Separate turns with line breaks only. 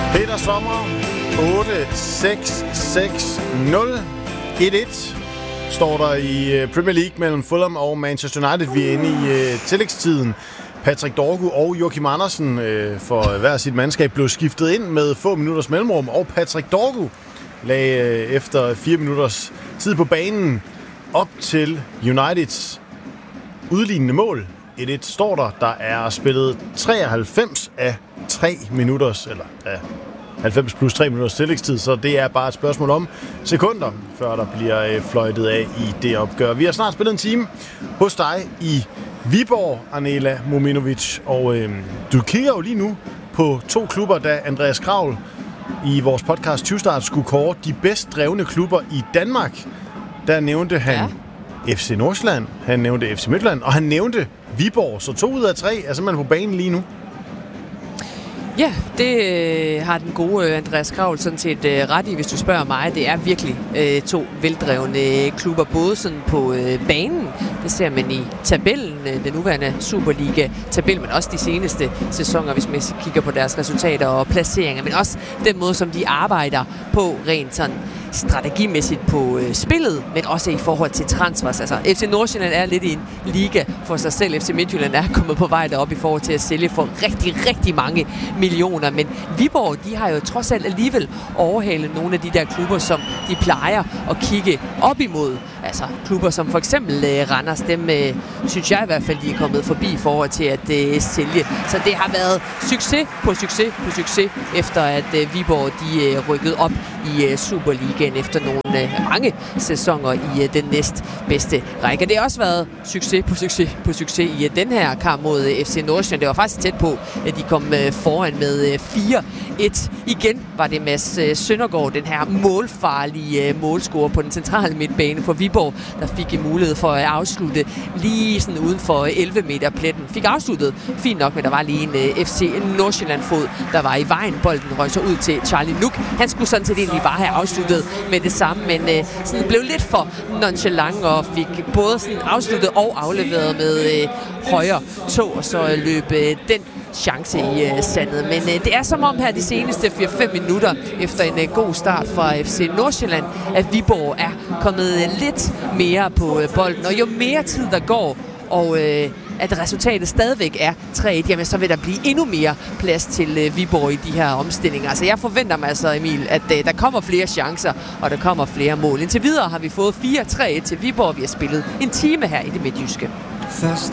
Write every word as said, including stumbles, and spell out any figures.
Peter Sommer, otte seks seks nul. et et står der i Premier League mellem Fulham og Manchester United. Vi er inde i uh, tillægstiden. Patrick Dorgu og Joachim Andersen uh, for hver sit mandskab blev skiftet ind med få minutters mellemrum, og Patrick Dorgu lagde uh, efter fire minutters tid på banen op til Uniteds udlignende mål. et et står der. Der er spillet treoghalvfems af tre minutters, eller af halvfems plus tre minutters tillægstid, så det er bare et spørgsmål om sekunder, før der bliver øh, fløjtet af i det opgør. Vi har snart spillet en time hos dig i Viborg, Arnela Mominovic, og øh, du kigger jo lige nu på to klubber, da Andreas Kravl i vores podcast tyve start skulle kåre de bedst drevne klubber i Danmark. Der nævnte han ja. F C Nordsjælland, han nævnte F C Midtjylland, og han nævnte Viborg, så to ud af tre er simpelthen på banen lige nu.
Ja, det øh, har den gode øh, Andreas Kravl sådan set øh, ret i, hvis du spørger mig. Det er virkelig øh, to veldrevne øh, klubber, både sådan på øh, banen, det ser man i tabellen, øh, den nuværende Superliga-tabel, men også de seneste sæsoner, hvis man kigger på deres resultater og placeringer, men også den måde, som de arbejder på rent sådan strategimæssigt på øh, spillet, men også i forhold til transfers. Altså, F C Nordsjælland er lidt i en liga for sig selv. F C Midtjylland er kommet på vej derop i forhold til at sælge for rigtig, rigtig mange millioner. Men Viborg, de har jo trods alt alligevel overhalet nogle af de der klubber, som de plejer at kigge op imod. Altså, klubber som for eksempel øh, Randers, dem øh, synes jeg i hvert fald, de er kommet forbi i forhold til at øh, sælge. Så det har været succes på succes på succes, efter at øh, Viborg, de øh, rykkede op i øh, Superligaen efter nogle øh, mange sæsoner i øh, den næst bedste række. Det har også været succes på succes på succes i øh, den her kamp mod øh, F C Nordsjælland. Det var faktisk tæt på, at de kom øh, foran med øh, fire et. Igen var det Mads øh, Søndergaard, den her målfarlige øh, målscorer på den centrale midtbane for Viborg, der fik en mulighed for at afslutte lige sådan uden for elleve meter pletten. Fik afsluttet fint nok, men der var lige en øh, F C Nordsjælland-fod, der var i vejen. Bolden røg så ud til Charlie Nuk. Han skulle sådan set egentlig bare have afsluttet med det samme, men øh, sådan blev lidt for nonchalant og fik både sådan afsluttet og afleveret med øh, højre tog, og så øh, løb øh, den chance i øh, sandet. Men øh, det er som om her de seneste fire fem minutter efter en øh, god start fra F C Nordsjælland, at Viborg er kommet øh, lidt mere på øh, bolden, og jo mere tid der går, og øh, at resultatet stadigvæk er tre et, jamen så vil der blive endnu mere plads til øh, Viborg i de her omstillinger. Altså jeg forventer mig altså, Emil, at øh, der kommer flere chancer, og der kommer flere mål. Indtil videre har vi fået fire tre til Viborg. Vi har spillet en time her i det midtjyske.